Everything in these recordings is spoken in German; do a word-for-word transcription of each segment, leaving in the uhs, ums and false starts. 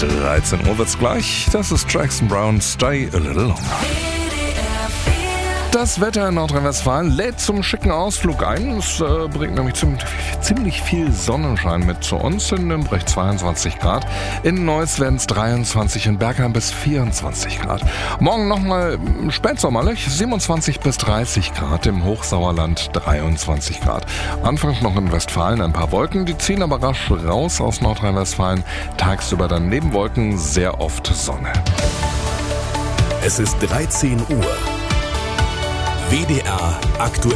dreizehn Uhr wird's gleich. Das ist Jackson Brown, Stay a Little Longer. Das Wetter in Nordrhein-Westfalen lädt zum schicken Ausflug ein. Es äh, bringt nämlich ziemlich, ziemlich viel Sonnenschein mit zu uns. In Nürnberg zweiundzwanzig Grad, in Neuss werden es dreiundzwanzig, in Bergheim bis vierundzwanzig Grad. Morgen nochmal spätsommerlich, siebenundzwanzig bis dreißig Grad, im Hochsauerland dreiundzwanzig Grad. Anfangs noch in Westfalen ein paar Wolken, die ziehen aber rasch raus aus Nordrhein-Westfalen. Tagsüber dann neben Wolken sehr oft Sonne. Es ist dreizehn Uhr. W D R aktuell.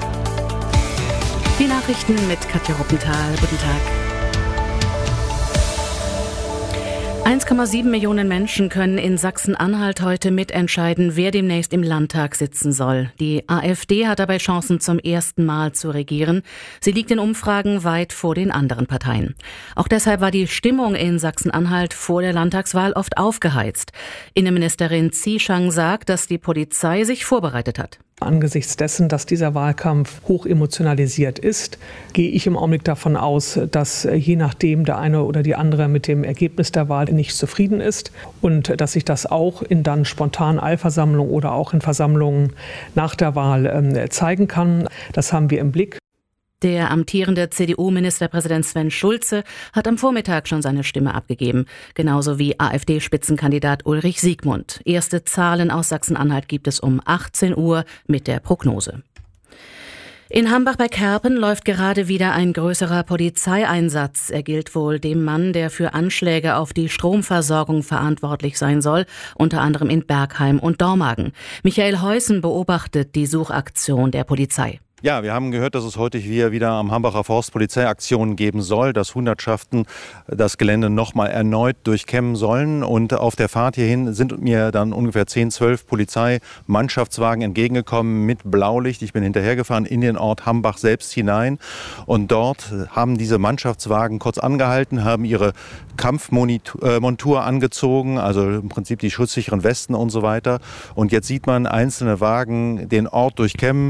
Die Nachrichten mit Katja Ruppenthal. Guten Tag. eins Komma sieben Millionen Menschen können in Sachsen-Anhalt heute mitentscheiden, wer demnächst im Landtag sitzen soll. Die AfD hat dabei Chancen, zum ersten Mal zu regieren. Sie liegt in Umfragen weit vor den anderen Parteien. Auch deshalb war die Stimmung in Sachsen-Anhalt vor der Landtagswahl oft aufgeheizt. Innenministerin Zieschang sagt, dass die Polizei sich vorbereitet hat. Angesichts dessen, dass dieser Wahlkampf hoch emotionalisiert ist, gehe ich im Augenblick davon aus, dass je nachdem der eine oder die andere mit dem Ergebnis der Wahl nicht zufrieden ist und dass sich das auch in dann spontanen Eilversammlungen oder auch in Versammlungen nach der Wahl äh, zeigen kann. Das haben wir im Blick. Der amtierende C D U-Ministerpräsident Sven Schulze hat am Vormittag schon seine Stimme abgegeben, genauso wie AfD-Spitzenkandidat Ulrich Siegmund. Erste Zahlen aus Sachsen-Anhalt gibt es um achtzehn Uhr mit der Prognose. In Hambach bei Kerpen läuft gerade wieder ein größerer Polizeieinsatz. Er gilt wohl dem Mann, der für Anschläge auf die Stromversorgung verantwortlich sein soll, unter anderem in Bergheim und Dormagen. Michael Heusen beobachtet die Suchaktion der Polizei. Ja, wir haben gehört, dass es heute hier wieder am Hambacher Forst Polizeiaktionen geben soll, dass Hundertschaften das Gelände nochmal erneut durchkämmen sollen. Und auf der Fahrt hierhin sind mir dann ungefähr zehn, zwölf Polizeimannschaftswagen entgegengekommen mit Blaulicht. Ich bin hinterhergefahren in den Ort Hambach selbst hinein. Und dort haben diese Mannschaftswagen kurz angehalten, haben ihre Kampfmontur angezogen, also im Prinzip die schutzsicheren Westen und so weiter. Und jetzt sieht man einzelne Wagen den Ort durchkämmen.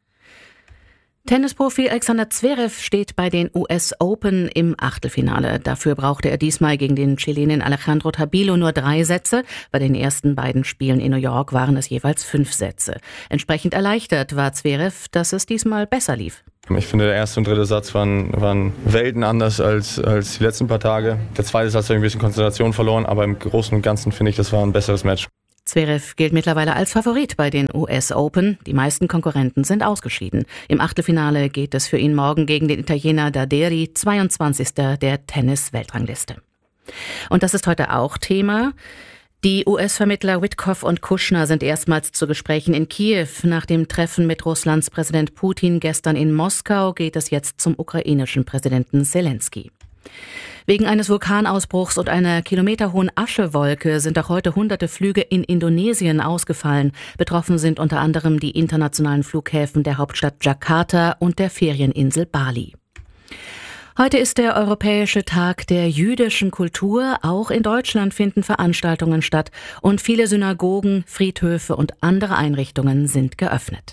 Tennisprofi Alexander Zverev steht bei den U S Open im Achtelfinale. Dafür brauchte er diesmal gegen den Chilenen Alejandro Tabilo nur drei Sätze. Bei den ersten beiden Spielen in New York waren es jeweils fünf Sätze. Entsprechend erleichtert war Zverev, dass es diesmal besser lief. Ich finde, der erste und dritte Satz waren, waren Welten anders als, als die letzten paar Tage. Der zweite Satz habe ich ein bisschen Konzentration verloren, aber im Großen und Ganzen finde ich, das war ein besseres Match. Zverev gilt mittlerweile als Favorit bei den U S Open. Die meisten Konkurrenten sind ausgeschieden. Im Achtelfinale geht es für ihn morgen gegen den Italiener Daderi, zweiundzwanzigster der Tennis-Weltrangliste. Und das ist heute auch Thema. Die U S-Vermittler Witkoff und Kushner sind erstmals zu Gesprächen in Kiew. Nach dem Treffen mit Russlands Präsident Putin gestern in Moskau geht es jetzt zum ukrainischen Präsidenten Selenskyj. Wegen eines Vulkanausbruchs und einer kilometerhohen Aschewolke sind auch heute hunderte Flüge in Indonesien ausgefallen. Betroffen sind unter anderem die internationalen Flughäfen der Hauptstadt Jakarta und der Ferieninsel Bali. Heute ist der Europäische Tag der jüdischen Kultur. Auch in Deutschland finden Veranstaltungen statt und viele Synagogen, Friedhöfe und andere Einrichtungen sind geöffnet.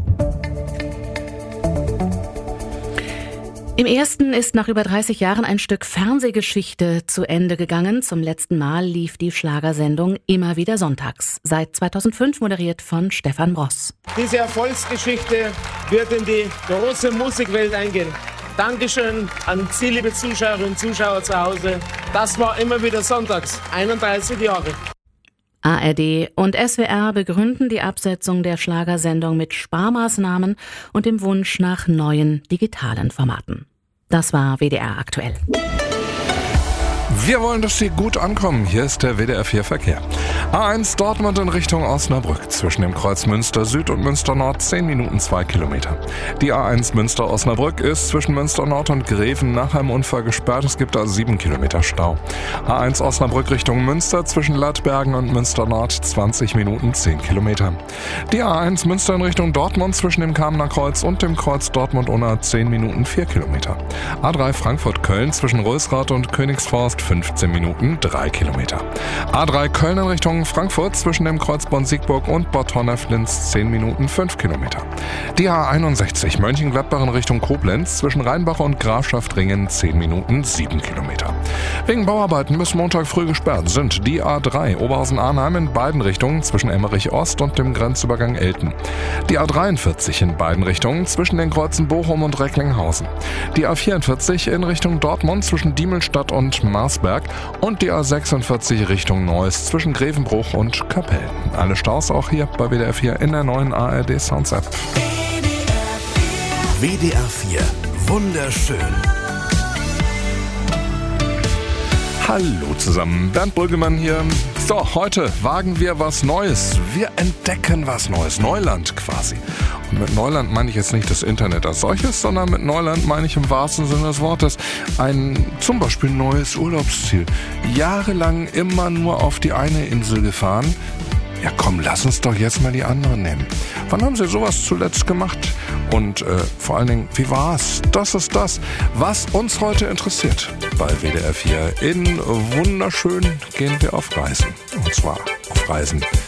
Im ersten ist nach über dreißig Jahren ein Stück Fernsehgeschichte zu Ende gegangen. Zum letzten Mal lief die Schlagersendung immer wieder sonntags. Seit zweitausendfünf moderiert von Stefan Ross. Diese Erfolgsgeschichte wird in die große Musikwelt eingehen. Dankeschön an Sie, liebe Zuschauerinnen und Zuschauer zu Hause. Das war immer wieder sonntags, einunddreißig Jahre. A R D und S W R begründen die Absetzung der Schlagersendung mit Sparmaßnahmen und dem Wunsch nach neuen digitalen Formaten. Das war W D R aktuell. Wir wollen, dass Sie gut ankommen. Hier ist der W D R vier Verkehr. A eins Dortmund in Richtung Osnabrück. Zwischen dem Kreuz Münster Süd und Münster Nord zehn Minuten zwei Kilometer. Die A eins Münster Osnabrück ist zwischen Münster Nord und Greven nach einem Unfall gesperrt. Es gibt da sieben Kilometer Stau. A eins Osnabrück Richtung Münster zwischen Lattbergen und Münster Nord zwanzig Minuten zehn Kilometer. Die A eins Münster in Richtung Dortmund zwischen dem Kamener Kreuz und dem Kreuz Dortmund-Unna zehn Minuten vier Kilometer. A drei Frankfurt-Köln zwischen Rösrath und Königsforst fünfzehn Minuten drei Kilometer. A drei Köln in Richtung Frankfurt zwischen dem Kreuz Bonn-Siegburg und Bad Honnef-Linz zehn Minuten fünf Kilometer. Die A einundsechzig Mönchengladbach in Richtung Koblenz zwischen Rheinbach und Grafschaft Ringen zehn Minuten sieben Kilometer. Wegen Bauarbeiten bis Montag früh gesperrt sind die A drei Oberhausen-Arnheim in beiden Richtungen zwischen Emmerich Ost und dem Grenzübergang Elten. Die A dreiundvierzig in beiden Richtungen zwischen den Kreuzen Bochum und Recklinghausen. Die A vierundvierzig in Richtung Dortmund zwischen Diemelstadt und Marsberg und die A sechsundvierzig Richtung Neuss zwischen Grevenbruch und Kapellen. Alle Staus auch hier bei W D R vier in der neuen A R D Sounds App. W D R vier. Wunderschön. Hallo zusammen, Bernd Brüggemann hier. So, heute wagen wir was Neues. Wir entdecken was Neues. Neuland quasi. Und mit Neuland meine ich jetzt nicht das Internet als solches, sondern mit Neuland meine ich im wahrsten Sinne des Wortes ein zum Beispiel neues Urlaubsziel. Jahrelang immer nur auf die eine Insel gefahren. Ja komm, lass uns doch jetzt mal die andere nehmen. Wann haben Sie sowas zuletzt gemacht? Und äh, vor allen Dingen, wie war's? Das ist das, was uns heute interessiert. Bei W D R vier in Wunderschön gehen wir auf Reisen. Und zwar auf Reisen